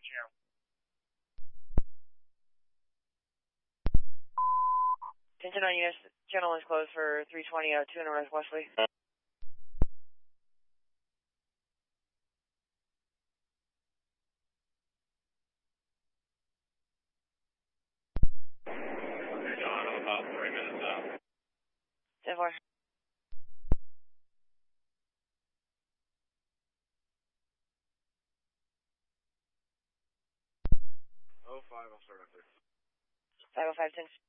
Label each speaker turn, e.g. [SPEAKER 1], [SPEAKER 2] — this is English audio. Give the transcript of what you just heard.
[SPEAKER 1] channel. Attention on units, channel is closed for 320 2 North Wesley.
[SPEAKER 2] John, I'm about 3 minutes out.
[SPEAKER 1] 10-4.
[SPEAKER 2] Oh, 5, I'll start up there.
[SPEAKER 1] 505, 10.